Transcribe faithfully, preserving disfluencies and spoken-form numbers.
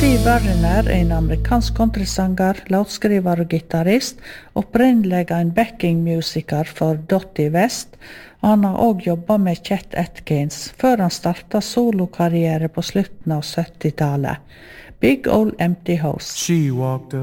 Steve Wariner er en amerikansk countrysanger, låtskriver og gitarrist, opprinnelig en backing-musiker for Dottie West, og han har også jobbet med Chet Atkins, før han startet solokarriere på slutten av syttitallet. Big Ol' Empty House. She walked